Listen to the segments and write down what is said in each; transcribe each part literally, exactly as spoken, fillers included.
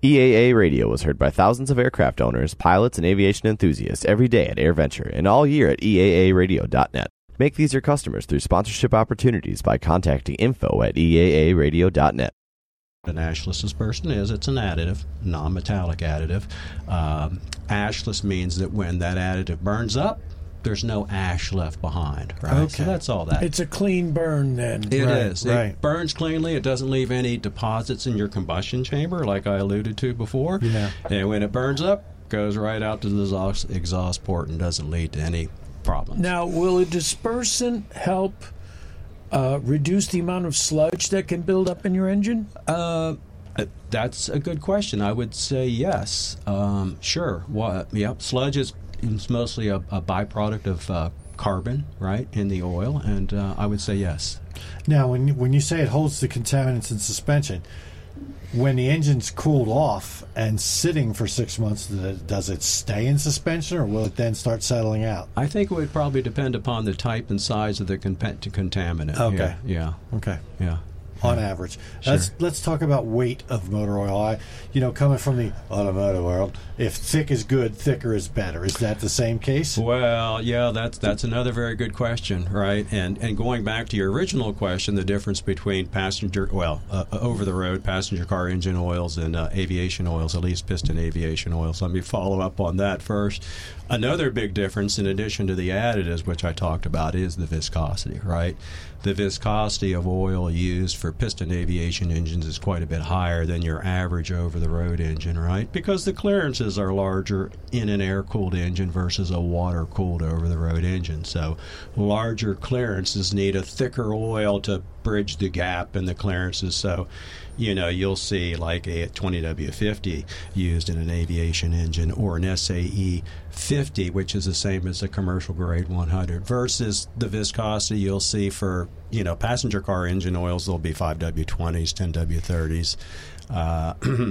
E A A Radio was heard by thousands of aircraft owners, pilots, and aviation enthusiasts every day at AirVenture and all year at E A A radio dot net. Make these your customers through sponsorship opportunities by contacting info at E A A radio dot net. An ashless dispersant is, it's an additive, non-metallic additive. Um, ashless means that when that additive burns up, there's no ash left behind, right? Okay. So that's all that. It's a clean burn then. It right, is. Right. It burns cleanly. It doesn't leave any deposits in your combustion chamber, like I alluded to before. Yeah. And when it burns up, goes right out to the exhaust, exhaust port and doesn't lead to any problems. Now, will a dispersant help uh, reduce the amount of sludge that can build up in your engine? Uh, uh, that's a good question. I would say yes. Um, sure. What? Yep. Sludge is it's mostly a, a byproduct of uh, carbon, right, in the oil, and uh, I would say yes. Now, when you, when you say it holds the contaminants in suspension, when the engine's cooled off and sitting for six months, does it stay in suspension, or will it then start settling out? I think it would probably depend upon the type and size of the con- contaminant. Okay. Yeah. Yeah. Okay. Yeah. On average. Sure. Let's let's talk about weight of motor oil. I, you know, coming from the automotive world, if thick is good, thicker is better. Is that the same case? Well, yeah, that's that's another very good question, right? And and going back to your original question, the difference between passenger, well, uh, over the road passenger car engine oils and uh, aviation oils, at least piston aviation oils. Let me follow up on that first. Another big difference, in addition to the additives, which I talked about, is the viscosity, right? The viscosity of oil used for piston aviation engines is quite a bit higher than your average over-the-road engine, right? Because the clearances are larger in an air-cooled engine versus a water-cooled over-the-road engine. So larger clearances need a thicker oil to bridge the gap in the clearances. So, you know, you'll see like a twenty W fifty used in an aviation engine, or an S A E fifty, which is the same as a commercial grade one hundred, versus the viscosity you'll see for, you know, passenger car engine oils. There'll be five W twenties, ten W thirties. Uh,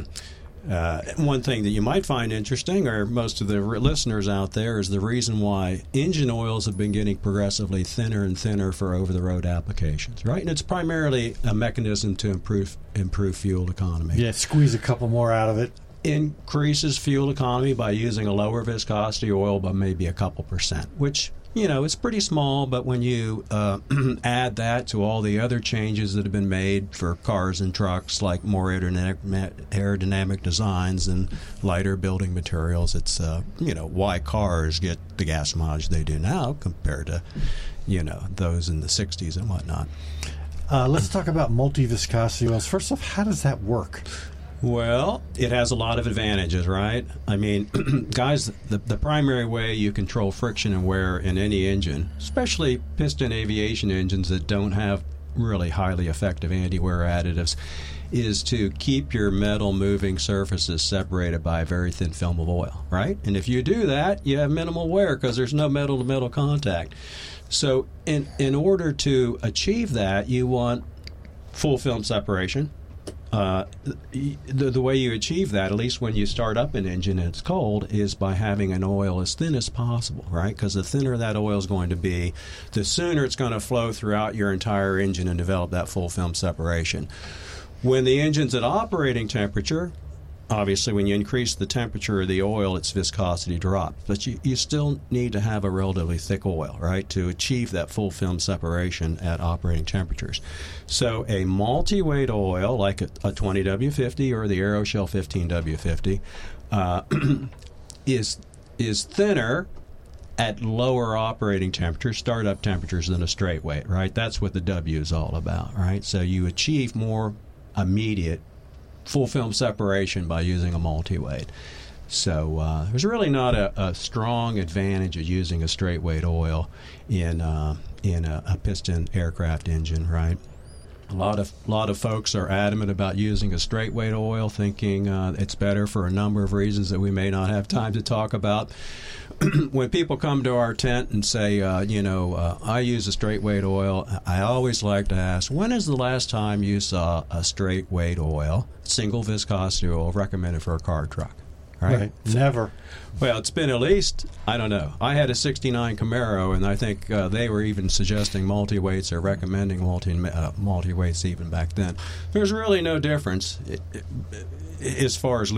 Uh, one thing that you might find interesting, or most of the re- listeners out there, is the reason why engine oils have been getting progressively thinner and thinner for over-the-road applications, right? And it's primarily a mechanism to improve improve fuel economy. Yeah, squeeze a couple more out of it. Increases fuel economy by using a lower viscosity oil by maybe a couple percent, which, you know, it's pretty small, but when you uh, add that to all the other changes that have been made for cars and trucks, like more aerodynamic, aerodynamic designs and lighter building materials, it's, uh, you know, why cars get the gas mileage they do now compared to, you know, those in the sixties and whatnot. Uh, let's talk about multi-viscosity oils. First off, how does that work? Well, it has a lot of advantages, right? I mean, guys, the, the primary way you control friction and wear in any engine, especially piston aviation engines that don't have really highly effective anti-wear additives, is to keep your metal moving surfaces separated by a very thin film of oil, right? And if you do that, you have minimal wear because there's no metal-to-metal contact. So in, in order to achieve that, you want full film separation. Uh, the, the way you achieve that, at least when you start up an engine and it's cold, is by having an oil as thin as possible, right? Because the thinner that oil is going to be, the sooner it's going to flow throughout your entire engine and develop that full film separation. When the engine's at operating temperature, obviously when you increase the temperature of the oil, its viscosity drops. But you, you still need to have a relatively thick oil, right, to achieve that full film separation at operating temperatures. So a multi-weight oil, like a, a twenty W fifty or the Aeroshell fifteen W fifty, uh, is is thinner at lower operating temperatures, startup temperatures, than a straight weight, right? That's what the W is all about, right? So you achieve more immediate full film separation by using a multi-weight. So uh, there's really not a, a strong advantage of using a straight weight oil in uh, in a, a piston aircraft engine, right? A lot of lot of folks are adamant about using a straight weight oil, thinking uh, it's better for a number of reasons that we may not have time to talk about. When people come to our tent and say, uh, you know, uh, I use a straight weight oil, I always like to ask, when is the last time you saw a straight weight oil, single viscosity oil, recommended for a car or truck? Right? Right. Never. Well, it's been at least, I don't know. I had a sixty-nine Camaro, and I think uh, they were even suggesting multi-weights or recommending multi, uh, multi-weights even back then. There's really no difference it, it, as far as